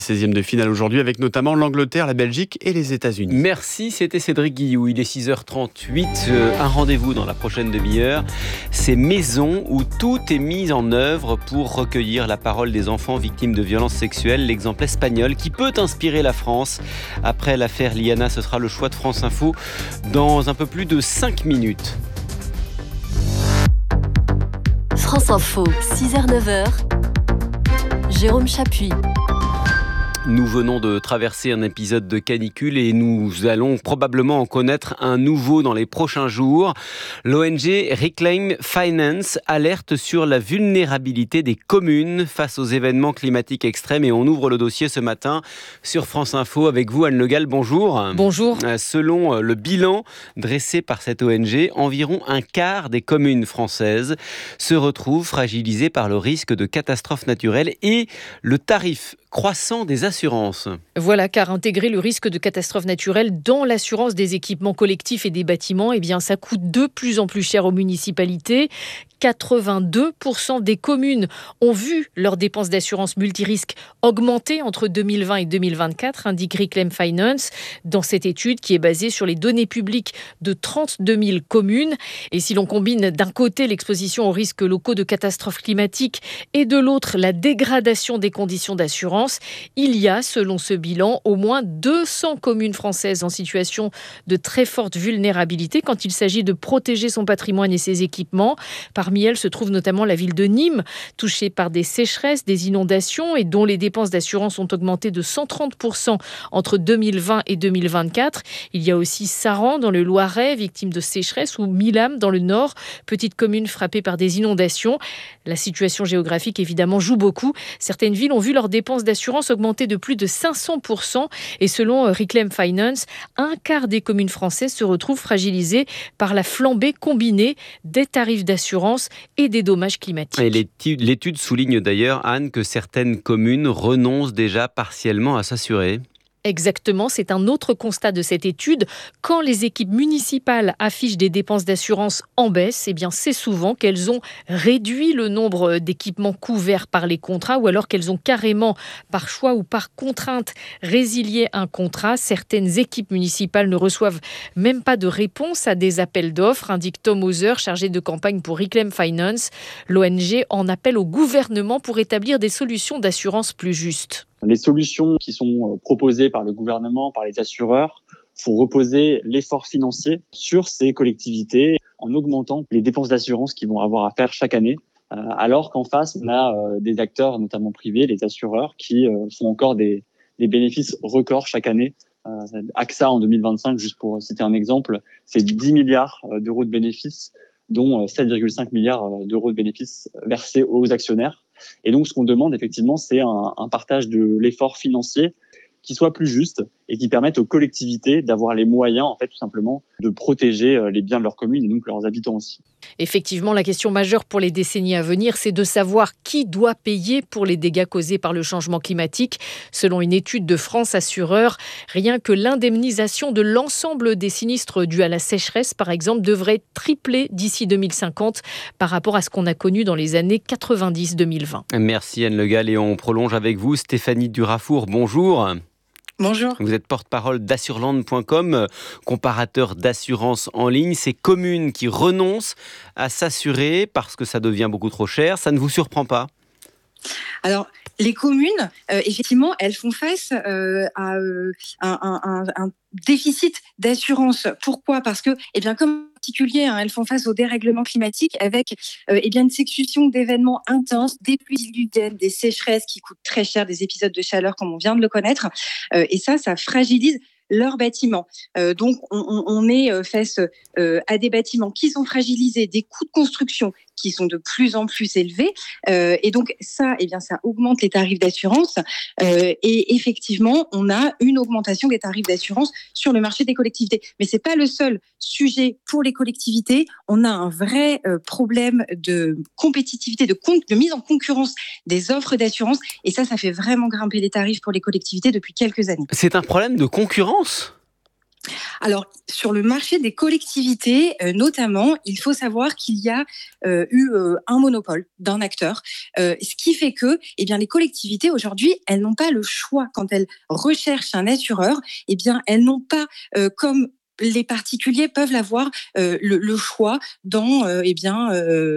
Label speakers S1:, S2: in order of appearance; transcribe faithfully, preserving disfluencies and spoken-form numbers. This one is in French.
S1: seizième de finale aujourd'hui avec notamment l'Angleterre, la Belgique et les États-Unis.
S2: Merci, c'était Cédric Guillou. Il est six heures trente-huit. Euh, un rendez-vous dans la prochaine demi-heure. Ces maisons où tout est mis en œuvre pour recueillir la parole des enfants victimes de violences sexuelles. L'exemple espagnol qui peut inspirer la France. Après l'affaire Liana, ce sera le choix de France Info dans un peu plus de cinq minutes.
S3: France Info, six heures neuf heures. Jérôme Chapuis.
S2: Nous venons de traverser un épisode de canicule et nous allons probablement en connaître un nouveau dans les prochains jours. L'O N G Reclaim Finance alerte sur la vulnérabilité des communes face aux événements climatiques extrêmes et on ouvre le dossier ce matin sur France Info avec vous, Anne Le Gall. Bonjour.
S4: Bonjour.
S2: Selon le bilan dressé par cette O N G, environ un quart des communes françaises se retrouvent fragilisées par le risque de catastrophes naturelles et le tarif croissant des assurances.
S4: Voilà, car intégrer le risque de catastrophe naturelle dans l'assurance des équipements collectifs et des bâtiments, eh bien, ça coûte de plus en plus cher aux municipalités. quatre-vingt-deux pour cent des communes ont vu leurs dépenses d'assurance multirisque augmenter entre deux mille vingt et deux mille vingt-quatre, indique Reclaim Finance, dans cette étude qui est basée sur les données publiques de trente-deux mille communes. Et si l'on combine d'un côté l'exposition aux risques locaux de catastrophes climatiques et de l'autre la dégradation des conditions d'assurance, il y a, selon ce bilan, au moins deux cents communes françaises en situation de très forte vulnérabilité quand il s'agit de protéger son patrimoine et ses équipements. Parmi elles se trouve notamment la ville de Nîmes, touchée par des sécheresses, des inondations et dont les dépenses d'assurance ont augmenté de cent trente pour cent entre deux mille vingt et deux mille vingt-quatre. Il y a aussi Saran dans le Loiret, victime de sécheresse, ou Milam dans le Nord, petite commune frappée par des inondations. La situation géographique, évidemment, joue beaucoup. Certaines villes ont vu leurs dépenses d'assurance augmenter de plus de cinq cents pour cent et selon Reclaim Finance, un quart des communes françaises se retrouvent fragilisées par la flambée combinée des tarifs d'assurance et des dommages climatiques.
S2: Et l'étude souligne d'ailleurs, Anne, que certaines communes renoncent déjà partiellement à s'assurer.
S4: Exactement, c'est un autre constat de cette étude. Quand les équipes municipales affichent des dépenses d'assurance en baisse, eh bien c'est souvent qu'elles ont réduit le nombre d'équipements couverts par les contrats ou alors qu'elles ont carrément, par choix ou par contrainte, résilié un contrat. Certaines équipes municipales ne reçoivent même pas de réponse à des appels d'offres, indique Tom Hauser, chargé de campagne pour Reclaim Finance. L'O N G en appelle au gouvernement pour établir des solutions d'assurance plus justes.
S5: Les solutions qui sont proposées par le gouvernement, par les assureurs, font reposer l'effort financier sur ces collectivités en augmentant les dépenses d'assurance qu'ils vont avoir à faire chaque année. Alors qu'en face, on a des acteurs, notamment privés, les assureurs, qui font encore des, des bénéfices records chaque année. A X A en deux mille vingt-cinq, juste pour citer un exemple, c'est dix milliards d'euros de bénéfices, dont sept virgule cinq milliards d'euros de bénéfices versés aux actionnaires. Et donc, ce qu'on demande, effectivement, c'est un, un partage de l'effort financier qui soit plus juste et qui permette aux collectivités d'avoir les moyens, en fait, tout simplement, de protéger les biens de leur commune et donc leurs habitants aussi.
S4: Effectivement, la question majeure pour les décennies à venir, c'est de savoir qui doit payer pour les dégâts causés par le changement climatique. Selon une étude de France Assureurs, rien que l'indemnisation de l'ensemble des sinistres dus à la sécheresse, par exemple, devrait tripler d'ici deux mille cinquante par rapport à ce qu'on a connu dans les années quatre-vingt-dix deux mille vingt.
S2: Merci Anne Le Gall et on prolonge avec vous Stéphanie Durafour. Bonjour.
S6: Bonjour.
S2: Vous êtes porte-parole d'assureland point com, comparateur d'assurance en ligne. Ces communes qui renoncent à s'assurer parce que ça devient beaucoup trop cher, ça ne vous surprend pas ?
S6: Alors, les communes, euh, effectivement, elles font face euh, à euh, un, un, un déficit d'assurance. Pourquoi ? Parce que, eh bien, comme particulier, hein, elles font face au dérèglement climatique avec euh, eh bien, une succession d'événements intenses, des pluies diluviennes, des sécheresses qui coûtent très cher, des épisodes de chaleur comme on vient de le connaître. Euh, et ça, ça fragilise leurs bâtiments. Euh, donc, on, on est face euh, à des bâtiments qui sont fragilisés, des coûts de construction qui sont de plus en plus élevés. Euh, et donc, ça, eh bien, ça augmente les tarifs d'assurance. Euh, et effectivement, on a une augmentation des tarifs d'assurance sur le marché des collectivités. Mais c'est pas le seul sujet pour les collectivités. On a un vrai euh, problème de compétitivité, de, con- de mise en concurrence des offres d'assurance. Et ça, ça fait vraiment grimper les tarifs pour les collectivités depuis quelques années.
S2: C'est un problème de concurrence ?
S6: Alors, sur le marché des collectivités, euh, notamment, il faut savoir qu'il y a euh, eu euh, un monopole d'un acteur, euh, ce qui fait que eh bien, les collectivités, aujourd'hui, elles n'ont pas le choix. Quand elles recherchent un assureur, eh bien, elles n'ont pas, euh, comme les particuliers peuvent l'avoir, euh, le, le choix dans euh, eh bien, euh,